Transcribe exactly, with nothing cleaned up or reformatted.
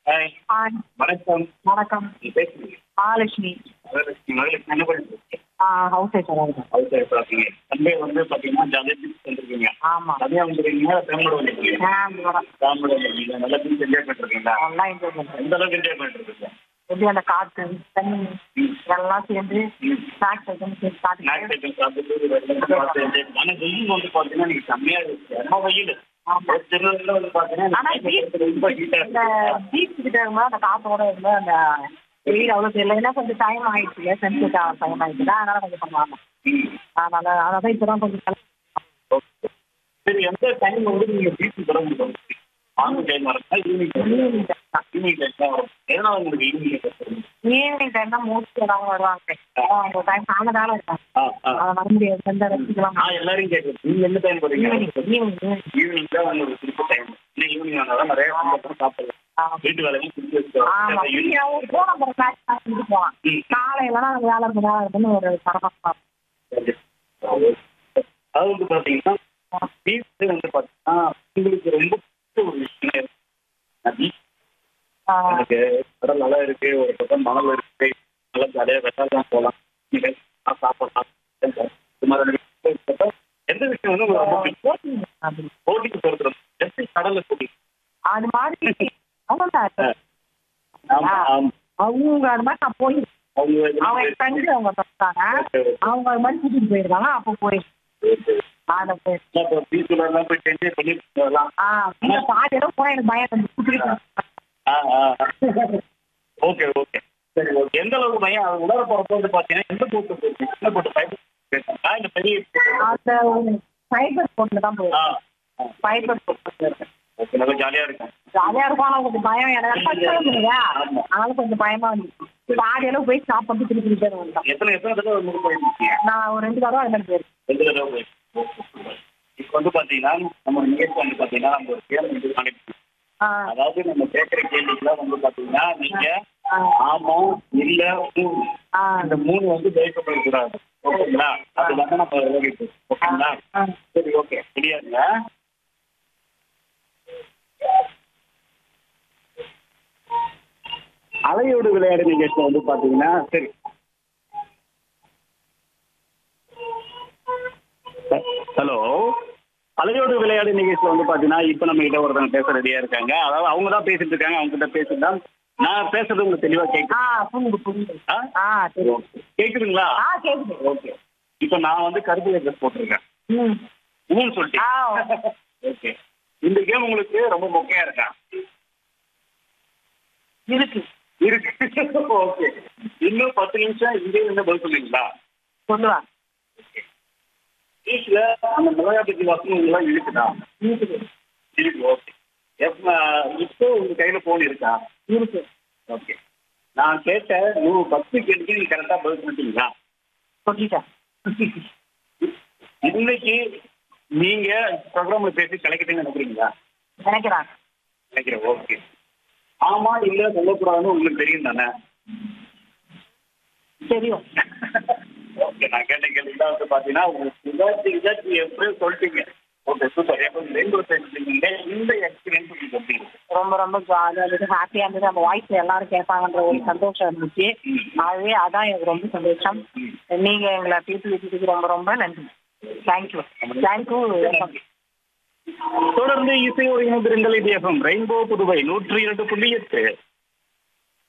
Hi. Hi. வணக்கம். வணக்கம். நீ பேசுறீங்க. மகாலட்சுமி. மகாலட்சுமி மகளிர் என்ன பண்ணிட்டு ஆ ஹவுஸ் ஒய்ஃபா தான் இருக்கேன். ஹவுஸ் ஒய்ஃபா இருக்கீங்க. சண்டே வந்து பாத்தீங்கன்னா ஜாலியா பீச் வந்திருக்கீங்க. ஆமா. தனியா வந்துருக்கீங்க, ஃபேமிலியோட வந்திருக்கீங்க. ஃபேமிலியோட ஃபேமிலியோட வந்திருக்கீங்க. நல்லா பீச் என்ஜாய் பண்ணிருக்கீங்களா? நல்லா என்ஜாய் பண்றேன். எந்த அளவுக்கு என்ஜாய் பண்ணிருக்கீங்க? எப்படி அந்த காத்து, தண்ணி ம். எல்லாம் சேர்ந்து ம். ஸ்நாக்ஸ் ஐட்டம் சேர்த்து ஸ்நாக்ஸ் சாப்பிட்டு ஐட்டம் சாப்பிட்டு வெள்ளம் பார்த்து enjoy பண்ணி- ஆனா வெயில் வந்து பாத்தீங்கன்னா நீங்க செம்மையா இருக்கு. செம்ம வெயில். ஆமா. திருநெல்வேலியில வந்து பாத்தீங்கன்னா ஆனா இந்த பீச் ரொம்ப ஹீட்டா இந்த இருக்கு. பீச் கிட்ட இருக்கும்போது அந்த காத்தோட இருந்தா அந்த வெயில் அவ்வளவு தெரியல. ஏன்னா கொஞ்சம் டைம் ஆயிடுச்சு, சென்சிட்டிவ் டைம் ஆயிடுச்சு, அதனால கொஞ்சம் பண்ணுவாங்க. ம். அதனால அதான் இப்பதான் கொஞ்சம் Okay. சரி, எந்த டைம் வந்து நீங்க பீச் வர முடியும்? மார்னிங் டைம் வரா ஈவினிங் டைம் ஈவினிங் டைம் தான் வரும். எதனால உங்களுக்கு ஈவினிங் டைம்? ஈவினிங் டைம் தான் மோஸ்ட்லி எல்லாரும் வருவாங்க. அந்த டைம் சாயங்காலம் இருக்காங்க. ஆ ஆ அதை வர முடியாது, எந்த ரசிக்கலாம். நான் எல்லாரையும் கேட்குறேன். நீங்க எந்த டைம் போறீங்க? ஈவினிங் ஈவினிங் ஈவினிங் தான் உங்களுக்கு பிடிச்ச டைம். இன்னும் ஈவினிங் வந்தால் நிறைய சந்தோஷம் சாப்பிடலாம். வீட்டு வேலையும் பிடிச்சி ஆமா. வச்சுக்கோங்க. போன நம்ம மேட்ச் பார்த்துட்டு போலாம். ம். காலையிலலாம் நம்ம வேலை இருக்கு வேலை இருக்குன்னு ஒரு பரபரப்பா இருக்கும். அது வந்து பார்த்தீங்கன்னா பீச் வந்து பார்த்தீங்கன்னா உங்களுக்கு ரொம்ப பிடிச்ச ஒரு விஷயம் இருக்கு. பீச் ஆ, எனக்கு கடல் நல்லா இருக்கு, ஒரு பக்கம் மணல் இருக்கு, நல்லா ஜாலியாக வெட்டாலாம் போகலாம், நீங்கள் சாப்பிடலாம். இது மாதிரி விஷயம். எந்த விஷயம் வந்து உங்களுக்கு ரொம்ப பிடிக்கும்? போட்டிங் அப்படி. போட்டிக்கு போகிறது எப்படி கடல்ல போட்டி? அது மாதிரி அவ்வளவுதான். ஆமா ஆமா. அவங்க அது மாதிரி நான் போய் அவங்க அவங்க என் ஃப்ரெண்டு அவங்க பார்த்தாங்க, அவங்க அது மாதிரி கூட்டிட்டு போயிருக்காங்க. அப்போ போய் அதை போய் இப்போ பீச்சுல எல்லாம் போய் என்ஜாய் பண்ணி வரலாம். ஆ இந்த பாதியெல்லாம் போனா எனக்கு பயம் வந்து கூட்டிட்டு ஆ ஆ ஓகே ஓகே சரி ஓகே. எந்த அளவுக்கு பையன் அது உலர போறப்ப வந்து பார்த்தீங்கன்னா எந்த போட்டு போயிருக்கு? சின்ன போட்டு ஃபைபர் கேட்டாங்களா இல்லை பெரிய boat? அந்த ஃபைபர் போட்ல தான் போய் ஆ ஆ ஃபைபர் போட்டு ஓகே, நல்லா ஜாலியாக இருக்கும். ஜாலியா இருக்கும். ஆனா கொஞ்சம் பயம் எனக்கு ஃபர்ஸ்ட் இல்லையா, அதனால கொஞ்சம் பயமா இருந்துச்சு. பாதியெல்லாம் போய் சாப்பிட்டு திருப்பி ரிட்டர்ன் வந்தோம். எத்தனை எத்தனை தடவை வந்து போயிருக்கீங்க? நான் ஒரு ரெண்டு தடவை அது மாதிரி போயிருக்கேன். ரெண்டு தடவை போயிருக்கேன். இப்போ வந்து பார்த்தீங்கன்னா நம்ம நிகழ்ச்சி வந்து பார்த்தீங்கன்னா நம்ம ஒரு கேள்வி வந்து பண்ணிருக்கோம். ஆ, அதாவது நம்ம கேட்குற கேள்விக்குலாம் வந்து பார்த்தீங்கன்னா நீங்க ஆ, ஆமா இல்ல மூணு ஆ, இந்த மூணு வந்து ஜெயிக்கப்படக்கூடாது. ஓகேங்களா? அது வந்து நம்ம விலகிட்டு ஓகேங்களா? ஆ. சரி ஓகே முடியாதுங்க. அலையோடு விளையாடு நிகழ்ச்சி வந்து பாத்தீங்கன்னா சரி ஹலோ அலையோடு விளையாடு நிகழ்ச்சி வந்து பாத்தீங்கன்னா இப்ப நம்ம கிட்ட ஒருத்தவங்க பேச ரெடியா இருக்காங்க. அதாவது அவங்க தான் பேசிட்டு இருக்காங்க. அவங்க கிட்ட பேசிட்டு தான் நான் பேசுறது உங்களுக்கு தெளிவா கேட்கு. ஆ, புரியுது புரியுது. ஆ? ஆ, சரி. கேக்குதுங்களா? ஆ, கேக்குது. ஓகே. இப்ப நான் வந்து கருப்பு ட்ரெஸ் போட்டிருக்கேன். ம். ஊன்னு சொல்லிட்டு ஆ, ஓகே. இந்த கேம் உங்களுக்கு ரொம்ப மொக்கையா இருக்கா? இருக்கு. இருக்கு. ஓகே. இன்னும் பத்து நிமிஷம் இங்கே இருந்து பதில் சொல்லுவீங்களா? சொல்லுவா. வீட்டுல அந்த விளையாட்டுக்கு வசனம் எல்லாம் இருக்குதா? இருக்குது. இருக்கு. ஓகே. எப்ப இப்போ உங்க கையில போன் இருக்கா? இருக்கு. ஓகே. நான் கேட்ட நூறு பத்து கேள்விக்கு நீங்க கரெக்டா பதில் சொல்லிட்டீங்களா? சொல்லிட்டேன். இன்னைக்கு நீங்க ப்ரோக்ராம்ல பேசி கலைக்கிட்டீங்கன்னு நினைக்கிறீங்களா? நினைக்கிறாங்க. நினைக்கிறேன். ஓகே. ஆமா இல்ல சொல்லக்கூடாதுன்னு உங்களுக்கு தெரியும் தானே? தெரியும். ஓகே. நான் கேட்ட கேள்விதான் வந்து பாத்தீங்கன்னா உங்களுக்கு விசாரிச்சு விசாரிச்சு எப்படியும் சொல்லிட்டீங்க. Okay super. எப்போ ரெண்டு வருஷம் இந்த எக்ஸ்பீரியன்ஸ் உங்களுக்கு எப்படி இருக்கு? ரொம்ப ரொம்ப ஜாலியாக இருந்தது, ஹாப்பியாக இருந்தது. நம்ம வாய்ஸ் எல்லாரும் கேட்பாங்கன்ற ஒரு சந்தோஷம் இருந்துச்சு. அதுவே அதான் எனக்கு ரொம்ப சந்தோஷம். நீங்க எங்களை பேசி வச்சதுக்கு ரொம்ப ரொம்ப நன்றி. Thank you thank you. தொடர்ந்து இசை ஒரு இணைந்திருங்கள். இது எஃப்எம் ரெயின்போ புதுவை நூற்றி இரண்டு புள்ளி எட்டு.